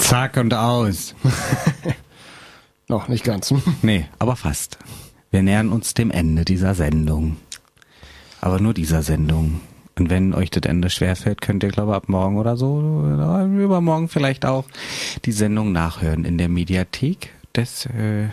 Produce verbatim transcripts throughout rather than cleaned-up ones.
Zack und aus. Noch nicht ganz. Nee, aber fast. Wir nähern uns dem Ende dieser Sendung. Aber nur dieser Sendung. Und wenn euch das Ende schwerfällt, könnt ihr, glaube ich, ab morgen oder so, oder übermorgen vielleicht auch, die Sendung nachhören in der Mediathek des äh,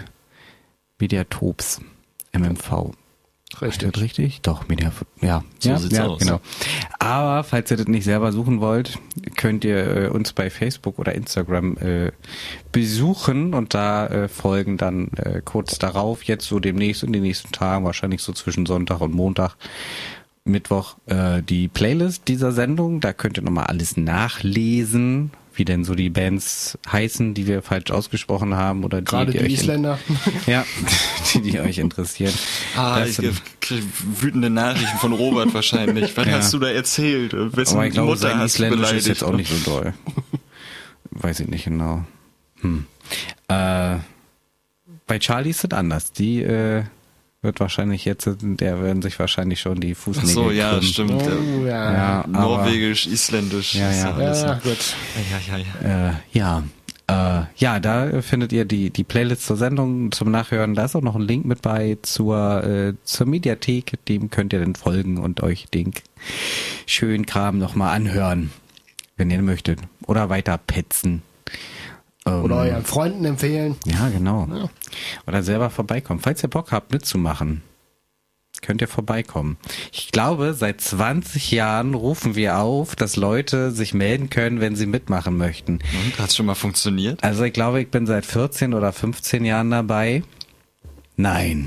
Mediatops M M V. Richtig. Ist das richtig? Doch, Media, ja. So ja, sieht's ja, aus. Genau. Aber falls ihr das nicht selber suchen wollt, könnt ihr äh, uns bei Facebook oder Instagram äh, besuchen und da äh, folgen dann äh, kurz darauf, jetzt so demnächst in den nächsten Tagen, wahrscheinlich so zwischen Sonntag und Montag, Mittwoch, äh, die Playlist dieser Sendung. Da könnt ihr nochmal alles nachlesen, wie denn so die Bands heißen, die wir falsch ausgesprochen haben oder die, Gerade die, die euch Isländer. In, ja, die, die euch interessieren. Ah, Das ich sind- krieg wütende Nachrichten von Robert wahrscheinlich. Was Ja. hast du da erzählt? Wessen Aber ich glaube, Mutter sein hast du Isländisch beleidigt? ist jetzt auch nicht so doll. Weiß ich nicht genau. Hm. Äh, bei Charlie ist es anders. Die äh, wird wahrscheinlich jetzt, der werden sich wahrscheinlich schon die Ach Fußnägel so, ja, krümmen. stimmt. Oh, ja. Ja, aber, Norwegisch, Isländisch. Ja, ist ja. alles Ja, so. gut. Ja, ja, ja. Äh, ja. Äh, ja, da findet ihr die die Playlist zur Sendung zum Nachhören. Da ist auch noch ein Link mit bei zur äh, zur Mediathek. Dem könnt ihr dann folgen und euch den schönen Kram nochmal anhören, wenn ihr möchtet. Oder weiter petzen. Ähm, Oder euren Freunden empfehlen. Ja, genau. Ja. Oder selber vorbeikommen. Falls ihr Bock habt, mitzumachen, könnt ihr vorbeikommen. Ich glaube, seit zwanzig Jahren rufen wir auf, dass Leute sich melden können, wenn sie mitmachen möchten. Und, hat's schon mal funktioniert? Also ich glaube, ich bin seit vierzehn oder fünfzehn Jahren dabei. Nein.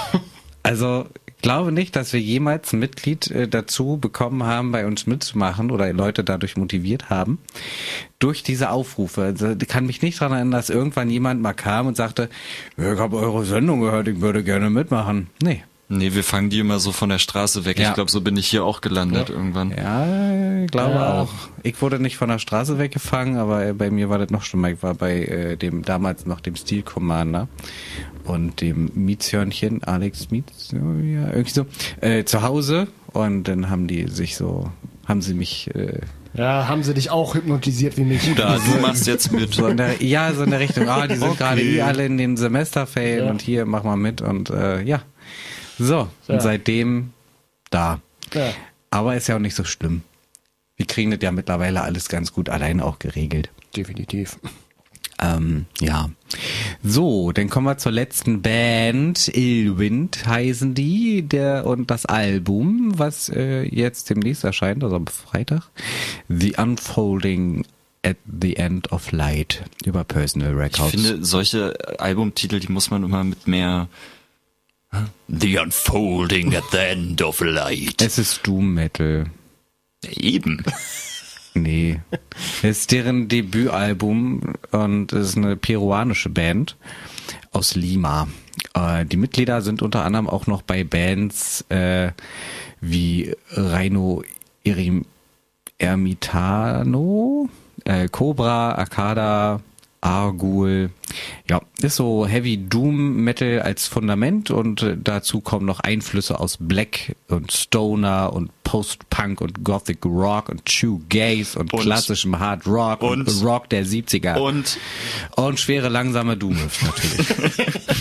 Also ich glaube nicht, dass wir jemals ein Mitglied äh, dazu bekommen haben, bei uns mitzumachen oder Leute dadurch motiviert haben. Durch diese Aufrufe. Also ich kann mich nicht daran erinnern, dass irgendwann jemand mal kam und sagte, ich habe eure Sendung gehört, ich würde gerne mitmachen. Nee. Nee, wir fangen die immer so von der Straße weg. Ja. Ich glaube, so bin ich hier auch gelandet Ja. irgendwann. Ja, ich glaube Ja. auch. Ich wurde nicht von der Straße weggefangen, aber bei mir war das noch schlimmer. Ich war bei äh, dem damals noch dem Steel Commander und dem Mietshörnchen, Alex Mietz, ja, irgendwie so, äh, zu Hause und dann haben die sich so, haben sie mich äh, Ja, haben sie dich auch hypnotisiert wie mich. Da, du machst jetzt mit. so in der, ja, so in der Richtung, ah, die sind Okay. gerade eh alle in den Semesterferien Ja. und hier, mach mal mit und äh, ja. So, Ja. und seitdem da. Ja. Aber ist ja auch nicht so schlimm. Wir kriegen das ja mittlerweile alles ganz gut allein auch geregelt. Definitiv. Ähm, ja. So, dann kommen wir zur letzten Band. Illwind heißen die, der und das Album, was äh, jetzt demnächst erscheint, also am Freitag. The Unfolding at the End of Light über Personal Ich Records. finde, solche Albumtitel, die muss man immer mit mehr The Unfolding at the End of Light. es ist Doom Metal. Eben. Nee. Es ist deren Debütalbum und es ist eine peruanische Band aus Lima. Äh, die Mitglieder sind unter anderem auch noch bei Bands äh, wie Rhino Erim Ermitano, äh, Cobra, Arcada, Argul. Ja, ist so Heavy Doom Metal als Fundament und äh, dazu kommen noch Einflüsse aus Black und Stoner und Post-Punk und Gothic Rock und Shoegaze und, Und- klassischem Hard Rock und, und- Rock der siebziger. Und Und schwere, langsame Doom-Riffs natürlich.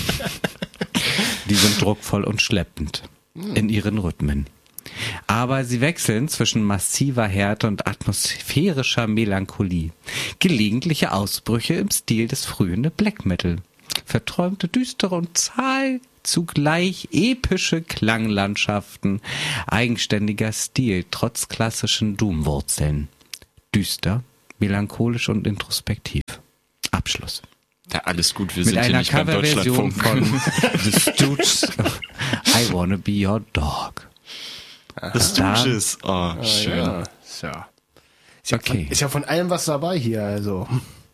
Die sind druckvoll und schleppend in ihren Rhythmen. Aber sie wechseln zwischen massiver Härte und atmosphärischer Melancholie. Gelegentliche Ausbrüche im Stil des frühen Black Metal. Verträumte, düstere und zahl zugleich epische Klanglandschaften. Eigenständiger Stil trotz klassischen Doom-Wurzeln. Düster, melancholisch und introspektiv. Abschluss. ja, alles gut, wir Mit sind hier einer nicht beim Coverversion Deutschlandfunk. von The Stooges I Wanna Be Your Dog. Das Stooges. Oh, schön. Ja. So. Ist ja, Okay. von, ist ja von allem was dabei hier, also.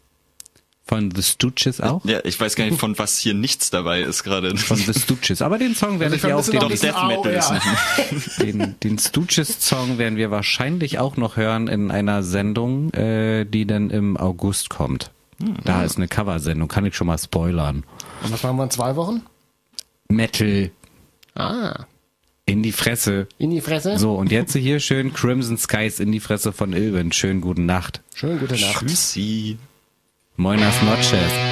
Von The Stooges auch? Ja, ich weiß gar nicht, von was hier nichts dabei ist gerade. Von The Stooges. Aber den Song werden ich wir auch, vermisse noch ein den, bisschen Death Metal Au, ist ja. nicht. den, den Stooges-Song werden wir wahrscheinlich auch noch hören in einer Sendung, äh, die dann im August kommt. Da ist eine Coversendung, kann ich schon mal spoilern. Und was machen wir in zwei Wochen? Metal Ah, in die Fresse. in die Fresse. So, und jetzt hier schön Crimson Skies in die Fresse von Illwind. Schönen guten Nacht. Schön, gute Nacht. Tschüssi. Buenas noches.